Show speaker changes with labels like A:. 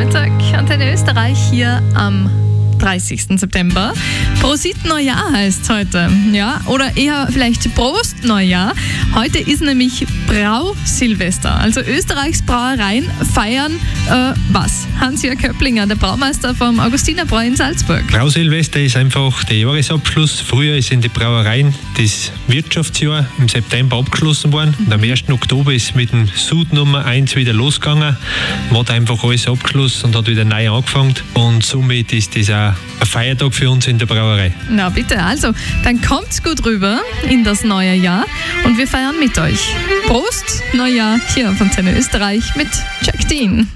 A: Nachmittag. Antenne Österreich hier am 30. September. Prosit Neujahr heißt heute. Ja, oder eher vielleicht Prost Neujahr. Heute ist nämlich Brausilvester. Also Österreichs Brauereien feiern was? Hans-Jörg Köpplinger, der Braumeister vom Augustinerbräu in Salzburg.
B: Brausilvester ist einfach der Jahresabschluss. Früher ist in den Brauereien das Wirtschaftsjahr im September abgeschlossen worden. Und am 1. Oktober ist mit dem Sud Nummer 1 wieder losgegangen. Man hat einfach alles abgeschlossen und hat wieder neu angefangen. Und somit ist das auch ein Feiertag für uns in der Brauerei.
A: Na bitte, also, dann kommt's gut rüber in das neue Jahr und wir feiern mit euch. Prost, Neujahr hier auf Antenne Österreich mit Jack Dean.